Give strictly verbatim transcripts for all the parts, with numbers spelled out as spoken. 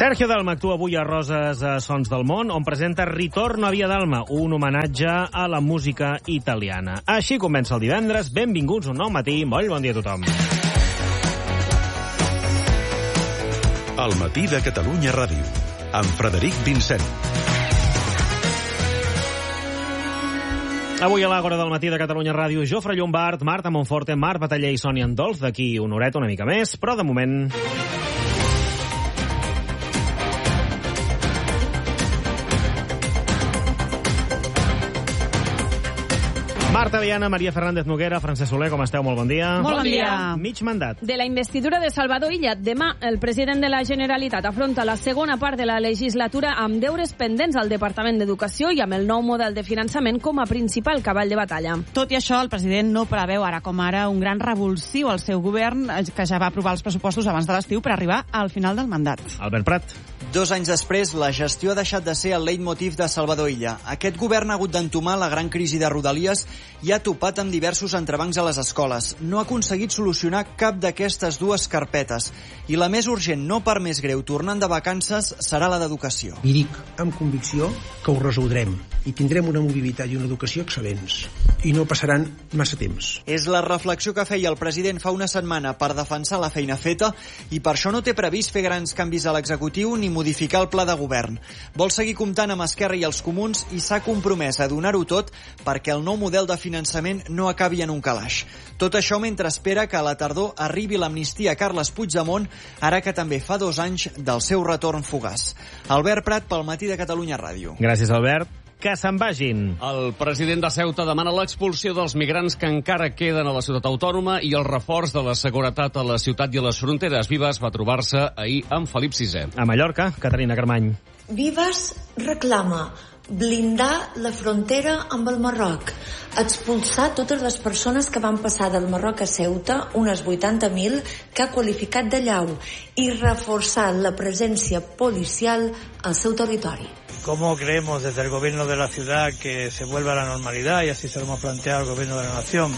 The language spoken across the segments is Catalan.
Sergio Dalma actua avui a Roses a Sons del Món, on presenta Ritorno a Via Dalma, un homenatge a la música italiana. Així comença el divendres. Benvinguts un nou matí. Molt bon dia a tothom. El matí de Catalunya Ràdio, amb Frederic Vincent. Avui a l'Àgora del matí de Catalunya Ràdio, Jofre Llombart, Marta Monforte, Marc Bataller i Sònia Andolf. D'aquí una horeta una mica més, però de moment... Marta Viana, Maria Fernández Noguera, Francesc Soler, com esteu? Molt bon dia. Molt bon dia. Mig mandat. De la investidura de Salvador Illa, demà el president de la Generalitat afronta la segona part de la legislatura amb deures pendents al Departament d'Educació i amb el nou model de finançament com a principal cavall de batalla. Tot i això, el president no preveu ara com ara un gran revulsiu al seu govern, que ja va aprovar els pressupostos abans de l'estiu per arribar al final del mandat. Albert Prat. Dos anys després, la gestió ha deixat de ser el leitmotiv de Salvador Illa. Aquest govern ha hagut d'entomar la gran crisi de Rodalies i ha topat amb diversos entrebancs a les escoles. No ha aconseguit solucionar cap d'aquestes dues carpetes. I la més urgent, no per més greu, tornant de vacances, serà la d'educació. I dic amb convicció que ho resoldrem i tindrem una mobilitat i una educació excel·lents. I no passaran massa temps. És la reflexió que feia el president fa una setmana per defensar la feina feta i per això no té previst fer grans canvis a l'executiu ni modificar el pla de govern. Vol seguir comptant amb Esquerra i els comuns i s'ha compromès a donar-ho tot perquè el nou model de finançament no acabi en un calaix. Tot això mentre espera que a la tardor arribi l'amnistia a Carles Puigdemont, ara que també fa dos anys del seu retorn fugaç. Albert Prat, pel matí de Catalunya Ràdio. Gràcies, Albert. Que se'n vagin. El president de Ceuta demana l'expulsió dels migrants que encara queden a la ciutat autònoma i el reforç de la seguretat a la ciutat i a les fronteres. Vives va trobar-se ahir amb Felip sisè. A Mallorca, Caterina Carmany. Vives reclama blindar la frontera amb el Marroc, expulsar totes les persones que van passar del Marroc a Ceuta, unes vuitanta mil, que ha qualificat de llau, i reforçar la presència policial al seu territori. ¿Cómo creemos desde el gobierno de la ciudad que se vuelva a la normalidad? Y así se lo hemos planteado al gobierno de la nación.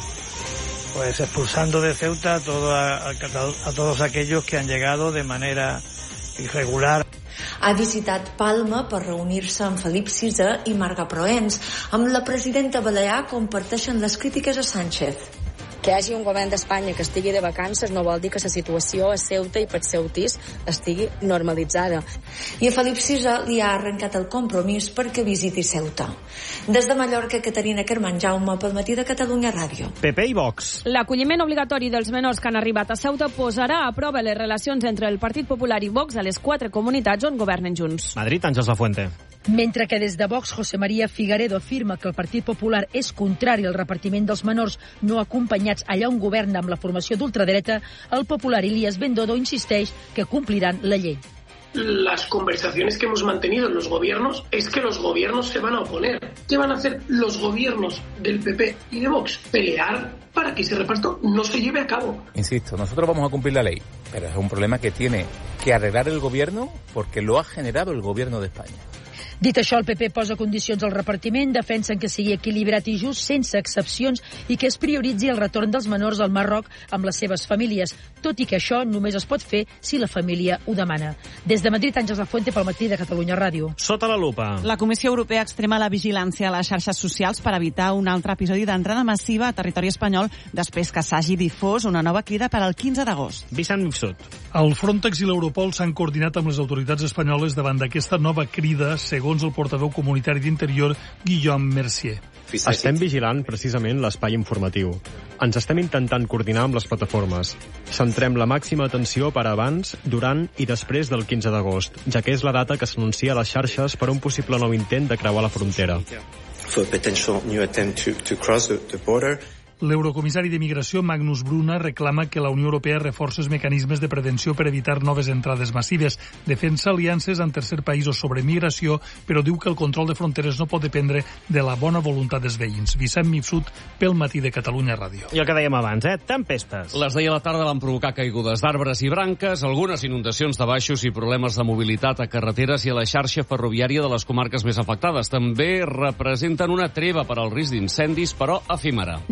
Pues expulsando de Ceuta a, todo, a, a todos aquellos que han llegado de manera irregular. Ha visitat Palma per reunir-se amb Felip sisè i Marga Proens. Amb la presidenta Balear comparteixen les crítiques a Sánchez. Que hi hagi un govern d'Espanya que estigui de vacances no vol dir que la situació a Ceuta i per Ceutís estigui normalitzada. I a Felip sisè li ha arrencat el compromís perquè visiti Ceuta. Des de Mallorca, Caterina Carmany, Jaume, pel matí de Catalunya Ràdio. P P i Vox. L'acolliment obligatori dels menors que han arribat a Ceuta posarà a prova les relacions entre el Partit Popular i Vox a les quatre comunitats on governen junts. Madrid, Àngels Lafuente. Mentre que des de Vox, José María Figaredo afirma que el Partit Popular és contrari al repartiment dels menors no acompanyats allà on governa amb la formació d'ultradreta, el popular Ilías Bendodo insisteix que compliran la llei. Las conversaciones que hemos mantenido en los gobiernos es que los gobiernos se van a oponer. ¿Qué van a hacer los gobiernos del P P y de Vox? Pelear para que ese reparto no se lleve a cabo. Insisto, nosotros vamos a cumplir la ley, pero es un problema que tiene que arreglar el gobierno porque lo ha generado el gobierno de España. Dit això, el P P posa condicions al repartiment, defensen que sigui equilibrat i just, sense excepcions, i que es prioritzi el retorn dels menors al Marroc amb les seves famílies, tot i que això només es pot fer si la família ho demana. Des de Madrid, Àngels Lafuente, pel matí de Catalunya Ràdio. Sota la lupa. La Comissió Europea extrema la vigilància a les xarxes socials per evitar un altre episodi d'entrada massiva a territori espanyol després que s'hagi difós una nova crida per al quinze d'agost. Vicent Mifsud. El Frontex i l'Europol s'han coordinat amb les autoritats espanyoles davant d'aquesta nova crida, segons el portaveu comunitari d'Interior, Guillaume Mercier. Estem vigilant precisament l'espai informatiu. Ens estem intentant coordinar amb les plataformes. Centrem la màxima atenció per abans, durant i després del quinze d'agost, ja que és la data que s'anuncia a les xarxes per un possible nou intent de creuar la frontera. L'eurocomissari de Migració, Magnus Bruna, reclama que la Unió Europea reforci els mecanismes de prevenció per evitar noves entrades massives. Defensa aliances amb tercers països sobre migració, però diu que el control de fronteres no pot dependre de la bona voluntat dels veïns. Vicent Mifsud, pel matí de Catalunya Ràdio. I el que dèiem abans, eh? Tempestes. Les d'ahir a la tarda van provocar caigudes d'arbres i branques, algunes inundacions de baixos i problemes de mobilitat a carreteres i a la xarxa ferroviària de les comarques més afectades. També representen una treva per al risc d'incendis, però efímera. Durant la tarda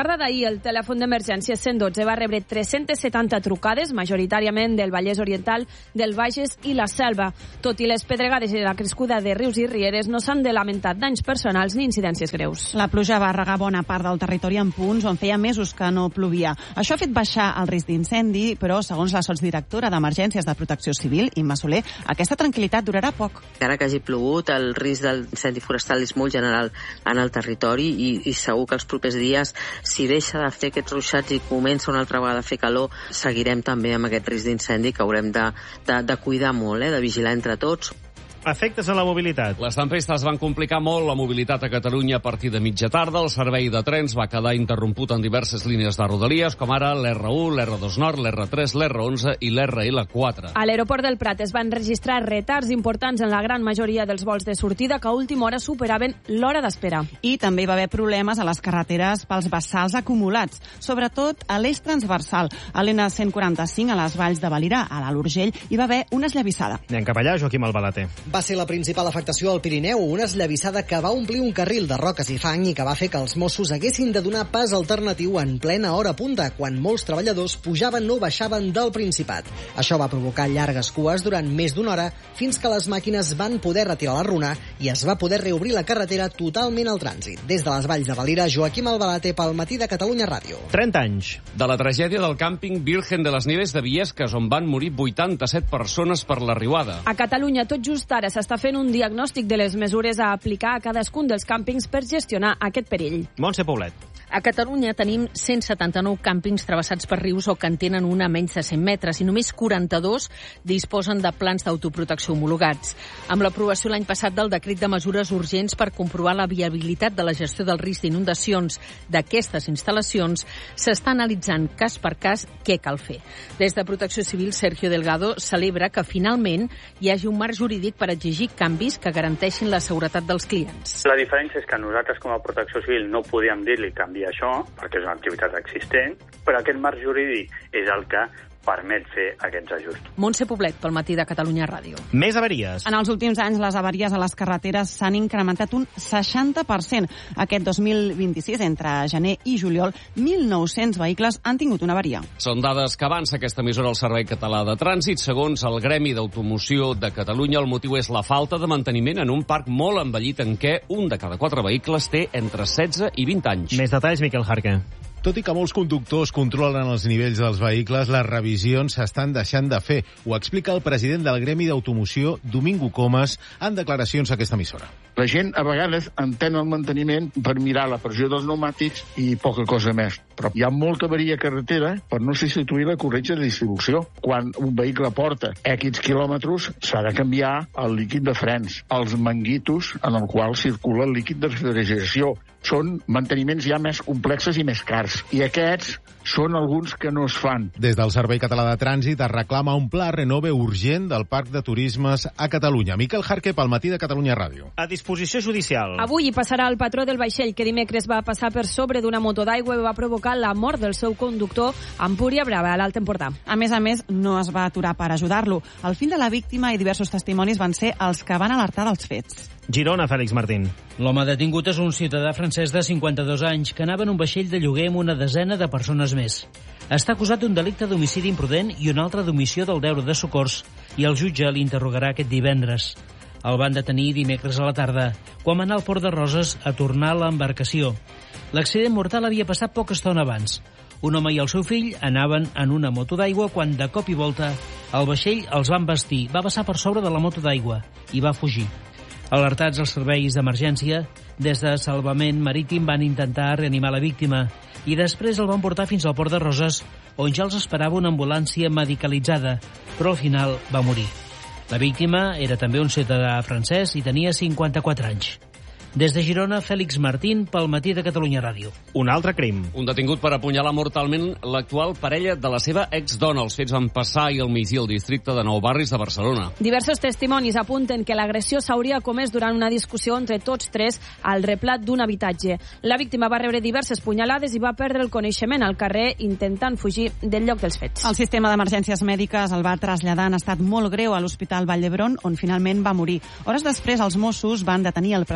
tarda d'ahir, el telèfon d'emergència cent dotze va rebre tres-centes setanta trucades, majoritàriament del Vallès Oriental, del Bages i la Selva. Tot i les pedregades i la crescuda de rius i rieres, no s'han de lamentar danys personals ni incidències greus. La pluja va regar bona part del territori en punts on feia mesos que no plovia. Això ha fet baixar el risc d'incendi, però, segons la sotsdirectora d'Emergències de Protecció Civil, Imma Soler, aquesta tranquil·litat durarà poc. Encara que hagi plogut, el risc d'incendi forestal és molt general en el territori i, i segur que els propers dies, si deixa de fer aquests ruixats i comença una altra vegada a fer calor, seguirem també amb aquest risc d'incendi que haurem de, de, de cuidar molt, eh, de vigilar entre tots. Efectes a la mobilitat. Les tempestes van complicar molt la mobilitat a Catalunya a partir de mitja tarda. El servei de trens va quedar interromput en diverses línies de Rodalies, com ara l'erre u, l'erre dos Nord, l'erre tres, l'erre onze i l'erre ele quatre. A l'aeroport del Prat es van registrar retards importants en la gran majoria dels vols de sortida que a última hora superaven l'hora d'espera. I també va haver problemes a les carreteres pels vessals acumulats, sobretot a l'eix transversal. A l'N cent quaranta-cinc, a les valls de Valirà, a l'Alt Urgell, hi va haver una esllavissada. Anem cap allà, Joaquim Albalater. Va ser la principal afectació al Pirineu, una esllavissada que va omplir un carril de roques i fang i que va fer que els Mossos haguessin de donar pas alternatiu en plena hora punta, quan molts treballadors pujaven o baixaven del Principat. Això va provocar llargues cues durant més d'una hora, fins que les màquines van poder retirar la runa i es va poder reobrir la carretera totalment al trànsit. Des de les valls de Valira, Joaquim Albalate pel Matí de Catalunya Ràdio. trenta anys. De la tragèdia del càmping Virgen de les Nieves de Viesques, on van morir vuitanta-set persones per la riuada. A Catalunya, tot just ara s'està fent un diagnòstic de les mesures a aplicar a cadascun dels càmpings per gestionar aquest perill. Montse Poblet. A Catalunya tenim cent setanta-nou càmpings travessats per rius o que en tenen una a menys de cent metres i només quaranta-dos disposen de plans d'autoprotecció homologats. Amb l'aprovació l'any passat del decret de mesures urgents per comprovar la viabilitat de la gestió del risc d'inundacions d'aquestes instal·lacions, s'està analitzant cas per cas què cal fer. Des de Protecció Civil, Sergio Delgado celebra que finalment hi hagi un marc jurídic per exigir canvis que garanteixin la seguretat dels clients. La diferència és que nosaltres com a Protecció Civil no podíem dir-li canviar això, perquè és una activitat existent, però aquest marc jurídic és el que permet fer aquests ajustos. Montse Poblet, pel Matí de Catalunya Ràdio. Més avaries. En els últims anys, les avaries a les carreteres s'han incrementat un seixanta per cent. Aquest dos mil vint-i-sis, entre gener i juliol, mil nou-cents vehicles han tingut una avaria. Són dades que avança aquesta emissora al Servei Català de Trànsit. Segons el Gremi d'Automoció de Catalunya, el motiu és la falta de manteniment en un parc molt envellit en què un de cada quatre vehicles té entre setze i vint anys. Més detalls, Miquel Jarque. Tot i que molts conductors controlen els nivells dels vehicles, les revisions s'estan deixant de fer. Ho explica el president del Gremi d'Automoció, Domingo Comas, en declaracions a aquesta emissora. La gent a vegades entén el manteniment per mirar la pressió dels pneumàtics i poca cosa més. Però hi ha molta avaria carretera per no substituir la corretja de distribució. Quan un vehicle porta X quilòmetres, s'ha de canviar el líquid de frens, els manguitos en el qual circula el líquid de refrigeració. Són manteniments ja més complexes i més cars. I aquests són alguns que no es fan. Des del Servei Català de Trànsit es reclama un pla renove urgent del Parc de Turismes a Catalunya. Miquel Jarque, pel Matí de Catalunya Ràdio. A disposició judicial. Avui hi passarà el patró del vaixell que dimecres va passar per sobre d'una moto d'aigua i va provocar la mort del seu conductor a Empúria Brava, a l'Alt Empordà. A més a més, no es va aturar per ajudar-lo. El fill de la víctima i diversos testimonis van ser els que van alertar dels fets. Girona, Fèlix Martín. L'home detingut és un ciutadà francès de cinquanta-dos anys que anava en un vaixell de lloguer amb una desena de persones més. Està acusat d'un delicte d'homicidi imprudent i un altre d'omissió del deure de socors i el jutge l'interrogarà aquest divendres. El van detenir dimecres a la tarda, quan va anar al Port de Roses a tornar a l'embarcació. L'accident mortal havia passat poca estona abans. Un home i el seu fill anaven en una moto d'aigua quan, de cop i volta, el vaixell els va embastir, va passar per sobre de la moto d'aigua i va fugir. Alertats els serveis d'emergència, des de Salvament Marítim van intentar reanimar la víctima i després el van portar fins al Port de Roses, on ja els esperava una ambulància medicalitzada, però al final va morir. La víctima era també un ciutadà francès i tenia cinquanta-quatre anys. Des de Girona, Fèlix Martín, pel Matí de Catalunya Ràdio. Un altre crim. Un detingut per apunyalar mortalment l'actual parella de la seva exdona. Els fets van passar ahir al migdia al districte de Nou Barris de Barcelona. Diversos testimonis apunten que l'agressió s'hauria comès durant una discussió entre tots tres al replat d'un habitatge. La víctima va rebre diverses punyalades i va perdre el coneixement al carrer intentant fugir del lloc dels fets. El sistema d'emergències mèdiques el va traslladar en estat molt greu a l'Hospital Vall d'Hebron, on finalment va morir. Hores després, els Mossos van detenir el presumpte responsable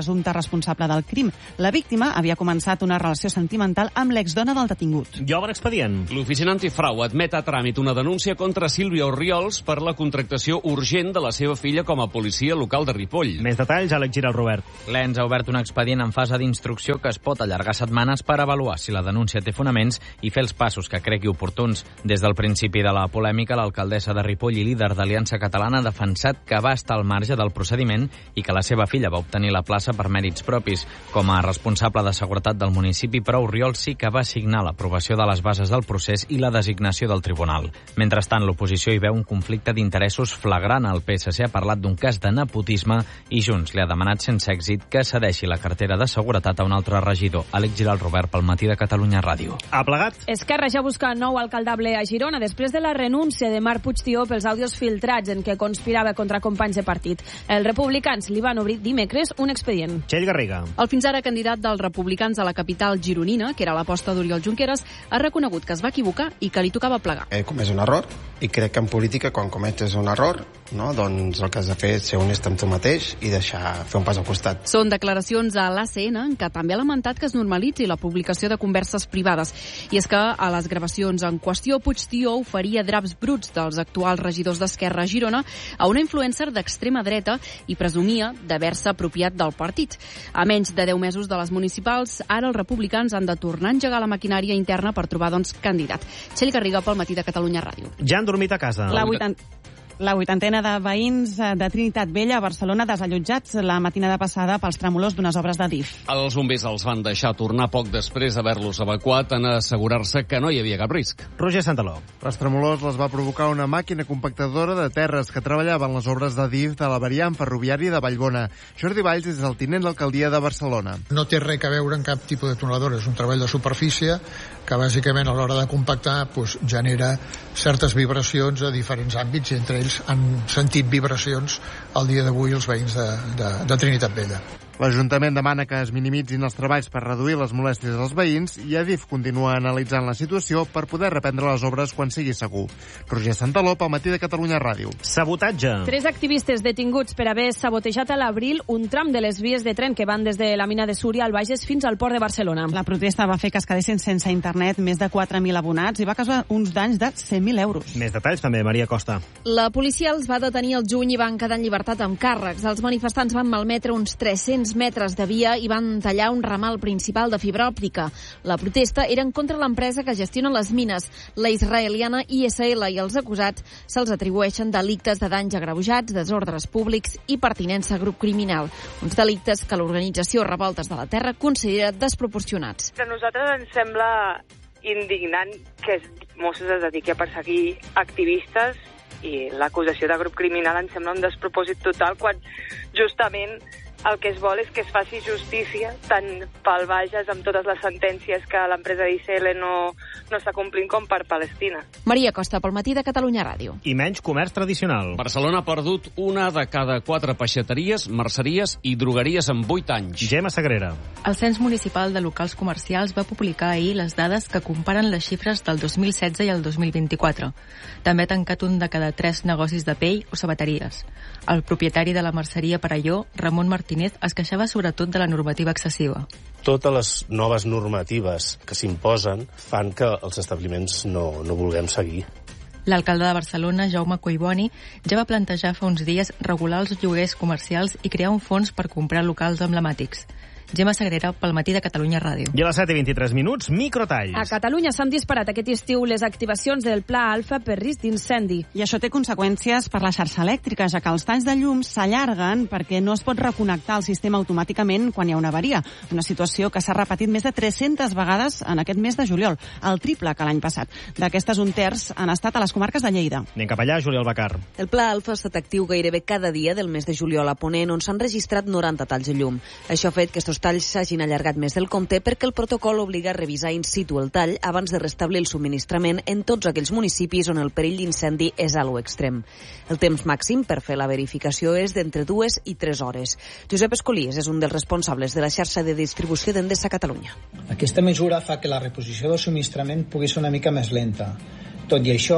responsable del crim. La víctima havia començat una relació sentimental amb l'exdona del detingut. I obre expedient. L'Oficina Antifrau admet a tràmit una denúncia contra Sílvia Orriols per la contractació urgent de la seva filla com a policia local de Ripoll. Més detalls, Àlex Giral, Robert. L'E N S ha obert un expedient en fase d'instrucció que es pot allargar setmanes per avaluar si la denúncia té fonaments i fer els passos que cregui oportuns. Des del principi de la polèmica, l'alcaldessa de Ripoll i líder d'Aliança Catalana ha defensat que va estar al marge del procediment i que la seva filla va obtenir la plaça per mèrits propis. Com a responsable de seguretat del municipi, però Orriols sí que va signar l'aprovació de les bases del procés i la designació del tribunal. Mentrestant, l'oposició hi veu un conflicte d'interessos flagrant. El P S C ha parlat d'un cas de nepotisme i Junts li ha demanat sense èxit que cedeixi la cartera de seguretat a un altre regidor. Àlex Giral, Robert, pel Matí de Catalunya Ràdio. Ha plegat? Esquerra ja busca nou alcaldable a Girona després de la renúncia de Marc Puigtió pels àudios filtrats en què conspirava contra companys de partit. Els republicans li van obrir dimecres un expedient. Txell Garriga. El fins ara candidat dels republicans a la capital gironina, que era l'aposta d'Oriol Junqueras, ha reconegut que es va equivocar i que li tocava plegar. He comès un error i crec que en política quan cometes un error, no, doncs el que has de fer és ser honest amb tu mateix i deixar fer un pas al costat. Són declaracions a l'A C N en què també ha lamentat que es normalitzi la publicació de converses privades. I és que a les gravacions en qüestió, Puigtió oferia draps bruts dels actuals regidors d'Esquerra a Girona a una influencer d'extrema dreta i presumia d'haver-se apropiat del partit. A menys de deu mesos de les municipals, ara els republicans han de tornar a engegar la maquinària interna per trobar, doncs, candidat. Txell Garriga, pel Matí de Catalunya Ràdio. Ja han dormit a casa. La vuitanta... La vuitantena de veïns de Trinitat Vella a Barcelona desallotjats la matinada passada pels tremolors d'unes obres de D I F. Els bombers els van deixar tornar poc després d'haver-los evacuat en assegurar-se que no hi havia cap risc. Roger Santaló. Les tremolors les va provocar una màquina compactadora de terres que treballava en les obres de D I F de la variant ferroviària de Vallbona. Jordi Valls és el tinent d'alcaldia de Barcelona. No té res a veure amb cap tipus de tuneladora. És un treball de superfície que bàsicament a l'hora de compactar doncs, genera certes vibracions a diferents àmbits i entre ells han sentit vibracions al dia d'avui els veïns de, de, de Trinitat Vella. L'Ajuntament demana que es minimitzin els treballs per reduir les molèsties dels veïns i Adif continua analitzant la situació per poder reprendre les obres quan sigui segur. Roger Santaló, pel Matí de Catalunya Ràdio. Sabotatge. Tres activistes detinguts per haver sabotejat a l'abril un tram de les vies de tren que van des de la mina de Súria al Bages fins al port de Barcelona. La protesta va fer que es quedessin sense internet més de quatre mil abonats i va causar uns danys de cent mil euros. Més detalls també, Maria Costa. La policia els va detenir el juny i van quedar en llibertat amb càrrecs. Els manifestants van malmetre uns tres-cents metres de via i van tallar un ramal principal de fibra òptica. La protesta era en contra de l'empresa que gestiona les mines, la israeliana I S L, i els acusats se'ls atribueixen delictes de danys agreujats, desordres públics i pertinença a grup criminal. Uns delictes que l'organització Revoltes de la Terra considera desproporcionats. A nosaltres ens sembla indignant que Mossos es dediqui a perseguir activistes i l'acusació de grup criminal ens sembla un despropòsit total quan justament el que es vol és que es faci justícia tant pel Bages amb totes les sentències que l'empresa I S L no, no està complint com per Palestina. Maria Costa, pel Matí de Catalunya Ràdio. I menys comerç tradicional. Barcelona ha perdut una de cada quatre peixateries, merceries i drogueries en vuit anys. Gemma Sagrera. El Cens Municipal de Locals Comercials va publicar ahir les dades que comparen les xifres del dos mil setze i el dos mil vint-i-quatre. També ha tancat un de cada tres negocis de pell o sabateries. El propietari de la merceria Perelló, Ramon Martínez, es queixava sobretot de la normativa excessiva. Totes les noves normatives que s'imposen fan que els establiments no, no vulguem seguir. L'alcalde de Barcelona, Jaume Collboni, ja va plantejar fa uns dies regular els lloguers comercials i crear un fons per comprar locals emblemàtics. Gemma Sagrera, pel Matí de Catalunya Ràdio. I a les set i vint-i-tres minuts, microtalls. A Catalunya s'han disparat aquest estiu les activacions del Pla Alfa per risc d'incendi. I això té conseqüències per la xarxa elèctrica, ja que els talls de llum s'allarguen perquè no es pot reconnectar el sistema automàticament quan hi ha una avaria. Una situació que s'ha repetit més de tres-centes vegades en aquest mes de juliol, el triple que l'any passat. D'aquestes, un terç han estat a les comarques de Lleida. Anem cap allà, Juliol Bacar. El Pla Alfa ha estat actiu gairebé cada dia del mes de juliol a Ponent, on s'han registrat noranta talls de llum. Això ha fet que estos talls s'hagin allargat més del compte perquè el protocol obliga a revisar in situ el tall abans de restablir el subministrament en tots aquells municipis on el perill d'incendi és a lo extrem. El temps màxim per fer la verificació és d'entre dues i tres hores. Josep Escolís és un dels responsables de la xarxa de distribució d'Endesa Catalunya. Aquesta mesura fa que la reposició del subministrament pugui ser una mica més lenta. Tot i això,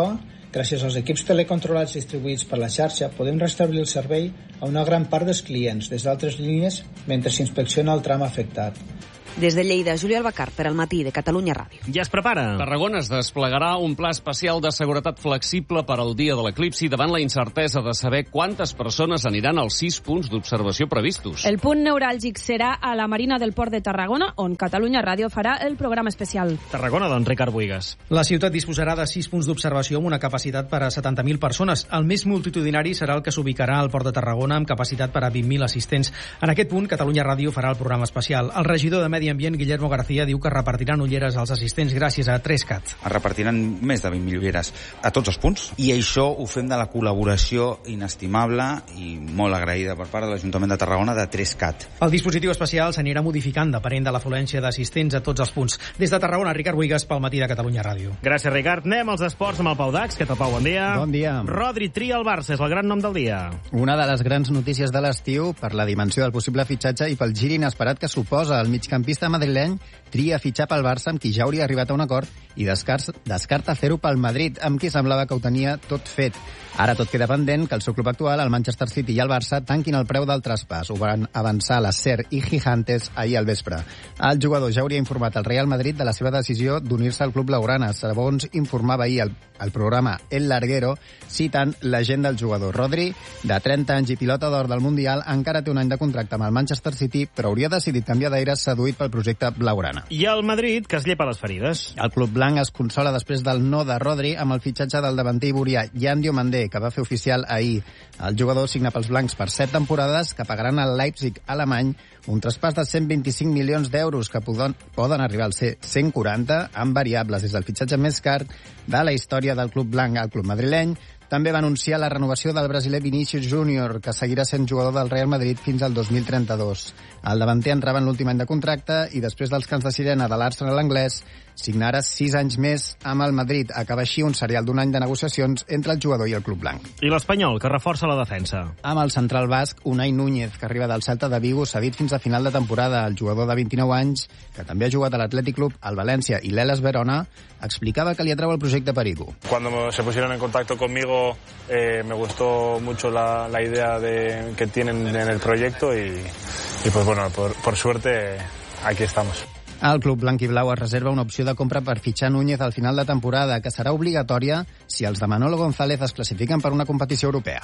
gràcies als equips telecontrolats distribuïts per la xarxa, podem restablir el servei a una gran part dels clients des d'altres línies mentre s'inspecciona el tram afectat. Des de Lleida, Júlia Albacar, per al Matí de Catalunya Ràdio. Ja es prepara. Tarragona es desplegarà un pla especial de seguretat flexible per al dia de l'eclipsi davant la incertesa de saber quantes persones aniran als sis punts d'observació previstos. El punt neuràlgic serà a la Marina del Port de Tarragona, on Catalunya Ràdio farà el programa especial. Tarragona, doncs, Ricard Buigas. La ciutat disposarà de sis punts d'observació amb una capacitat per a setanta mil persones. El més multitudinari serà el que s'ubicarà al Port de Tarragona amb capacitat per a vint mil assistents. En aquest punt, Catalunya Ràdio farà el programa especial. El regidor de Medi Ambient, Guillermo García, diu que repartiran ulleres als assistents gràcies a Trescat. Es repartiran més de vint mil ulleres a tots els punts i això ho fem de la col·laboració inestimable i molt agraïda per part de l'Ajuntament de Tarragona de Trescat. El dispositiu especial s'anirà modificant depenent de l'afluència d'assistents a tots els punts. Des de Tarragona, Ricard Buigas, pel Matí de Catalunya Ràdio. Gràcies, Ricard. Anem als esports amb el Pau Dax. Què tal, Pau? Bon dia. Bon dia. Rodri tria el Barça, és el gran nom del dia. Una de les grans notícies de l'estiu per la dimensió del possible fitxatge i pel gir inesperat que suposa. El migcampista madrileny tria fitxar pel Barça, amb qui ja hauria arribat a un acord, i descarta, descarta fer-ho pel Madrid, amb qui semblava que ho tenia tot fet. Ara tot queda pendent que el seu club actual, el Manchester City i el Barça, tanquin el preu del traspàs. Ho van avançar la SER i Gigantes ahir al vespre. El jugador ja hauria informat al Real Madrid de la seva decisió d'unir-se al club blaugrana, segons informava ahir el, el programa El Larguero, citant l'agent del jugador. Rodri, de trenta anys i pilota d'or del Mundial, encara té un any de contracte amb el Manchester City, però hauria decidit canviar d'aires seduït pel projecte blaugrana. I el Madrid, que es llepa les ferides. El club blanc es consola després del no de Rodri amb el fitxatge del davanter iborià Yan Diomandé, que va fer oficial ahir. El jugador signa pels blancs per set temporades que pagaran al Leipzig alemany un traspàs de cent vint-i-cinc milions d'euros que poden, poden arribar al ser cent quaranta amb variables. És el fitxatge més car de la història del club blanc. El club madrileny també va anunciar la renovació del brasiler Vinícius Júnior, que seguirà sent jugador del Real Madrid fins al dos mil trenta-dos. El davanter entrava en l'últim any de contracte i després dels cants de sirena de l'Arsenal anglès signarà sis anys més amb el Madrid. Acaba així un serial d'un any de negociacions entre el jugador i el club blanc. I l'Espanyol, que reforça la defensa. Amb el central basc, Unai Núñez, que arriba del Celta de Vigo, cedit fins a final de temporada. El jugador de vint-i-nou anys, que també ha jugat a l'Atlètic Club, al València i l'Elas Verona, explicava que li atreu el projecte Perico. Cuando se pusieron en contacto conmigo eh, me gustó mucho la, la idea de, que tienen en el proyecto y, y pues bueno, por, por suerte aquí estamos. El club blanc i blau es reserva una opció de compra per fitxar Núñez al final de temporada, que serà obligatòria si els de Manolo González es classifiquen per una competició europea.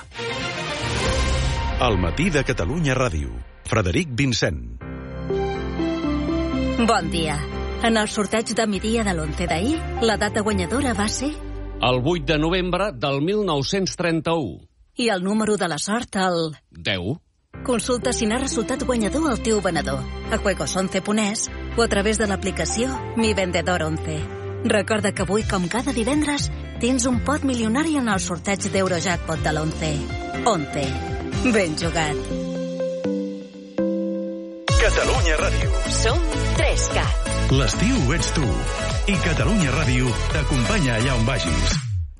El Matí de Catalunya Ràdio. Frederic Vincent. Bon dia. En el sorteig de migdia de l'onze d'ahir, la data guanyadora va ser... El vuit de novembre del mil nou-cents trenta-u. I el número de la sort, el... deu. Consulta si n'ha resultat guanyador el teu venedor a juegos once punt es o a través de l'aplicació Mi Vendedor once. Recorda que avui, com cada divendres, tens un pot milionari en el sorteig d'Eurojackpot de l'onze. once. Ben jugat. Catalunya Ràdio. Som Trescat. L'estiu ets tu. I Catalunya Ràdio t'acompanya allà on vagis.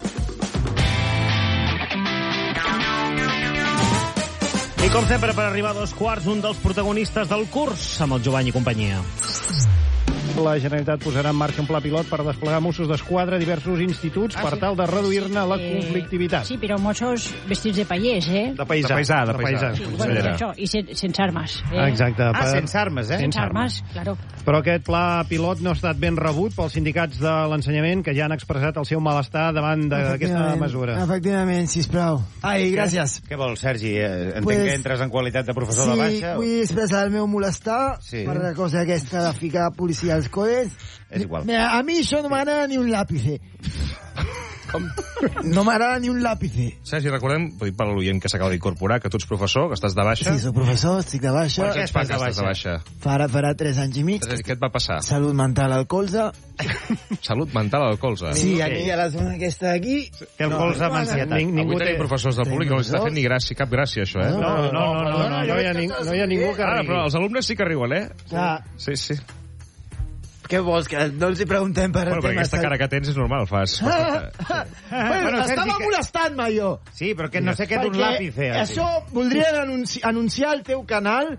I com sempre, per arribar a dos quarts, un dels protagonistes del curs, amb el Jovany i companyia. La Generalitat posarà en marxa un pla pilot per desplegar Mossos d'Esquadra a diversos instituts ah, per sí. tal de reduir-ne la eh, conflictivitat. Sí, però Mossos vestits de paiers, eh? De paisà. De paisà, de paisà. Sí, bueno, això, i sen, sense armes. Eh? Exacte. Ah, per... sense armes, eh? Sense armes, claro. Però aquest pla pilot no ha estat ben rebut pels sindicats de l'ensenyament, que ja han expressat el seu malestar davant d'aquesta mesura. Efectivament, sisplau. Ai, gràcies. Què vols, Sergi? Entenc pues, que entres en qualitat de professor sí, de baixa? Sí, vull expressar el meu malestar sí. per la cosa aquesta de ficar policia als col·les. És igual. Mira, a mi això no m'agrada ni un làpice. Com? No m'agrada ni un làpice. Sergi, recordem, per l'oient que s'acaba d'incorporar, que tu ets professor, que estàs de baixa. Sí, soc professor, estic de baixa. Per què estàs de baixa? De baixa? Farà, farà tres anys i mig. Què et va passar? Salut mental al colze. Salut mental al colze? Sí, aquí a la zona aquesta d'aquí. Que el colze amb ansietat. Ningú té professors de públic, no els està fent ni gràcia, cap gràcia, això, eh? No, no, no, no, no, no, hi ha, ning no hi ha ningú que rigui. Ara, però els alumnes sí que riuen, eh? Clar. Sí, sí. Què vols, que no els hi preguntem per bueno, perquè aquesta cara que tens és normal, fas... Ah, ah, bueno, bueno, estava que... molestant-me jo. Sí, però que no sé què d'un làpice. Això voldria anunci anunciar al teu canal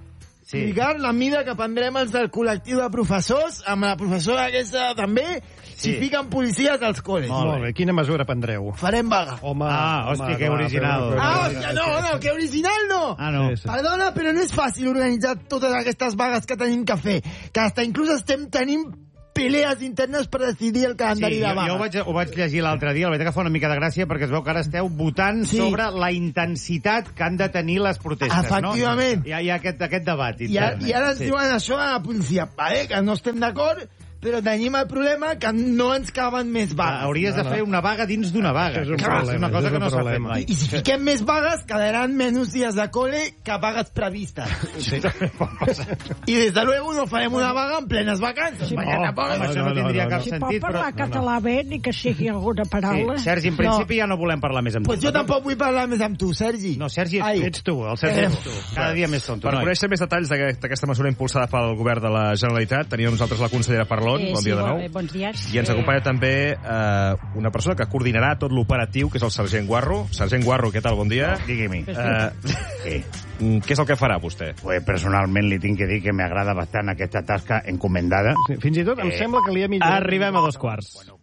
sí. Explicar la mida que prendrem els del col·lectiu de professors, amb la professora aquesta també, si sí. fiquen policies als col·les. Molt bé. Quina mesura prendreu? Farem vaga. Home, ah, hòstia, que original. Ah, hòstia, no, no, que original no. Ah, no. Sí, sí. Perdona, però no és fàcil organitzar totes aquestes vagues que tenim que fer, que hasta inclús estem tenint pelees internes per decidir el calendari sí, de vaga. Jo, jo ho, vaig, ho vaig llegir l'altre dia, la veritat que fa una mica de gràcia perquè es veu que ara esteu votant sí. sobre la intensitat que han de tenir les protestes, efectivament. No? Hi ha, hi ha aquest, aquest debat intern. I, a, i ara ens sí. diuen això a la policia, vale, que no estem d'acord, però tenim el problema que no ens caben més vagues. Hauries no, de fer una vaga dins d'una vaga. És, un Clar, problema, és una cosa és que no s'ha fet mai. I, I si fiquem més vagues, quedaran menys dies de col·le que vagues previstes. Sí. I des de luego no farem una vaga en plenes vacances. Sí, no, no, no, això no tindria cap si sentit. Si pot parlar però... català bé, ni que sigui alguna paraula. Sí, Sergi, en principi no. ja no volem parlar més amb pues tu. Pues jo tampoc vull parlar més amb tu, Sergi. No, Sergi, ets, ets tu, el Sergi ets tu. Cada dia més tonto. Per conèixer més detalls d'aquesta mesura impulsada pel govern de la Generalitat, teníem nosaltres la consellera Parlon. Eh, bon sí, dia de nou. Bé, bons dies. I ens acompanya també eh, una persona que coordinarà tot l'operatiu, que és el sergent Guarro. Sergent Guarro, què tal? Bon dia. Digui-m'hi. Eh, sí. Què és el que farà vostè? Pues personalment li tinc que dir que m'agrada bastant aquesta tasca encomendada. Sí, fins i tot em eh, sembla que li ha millor. Arribem a dos quarts. Bueno,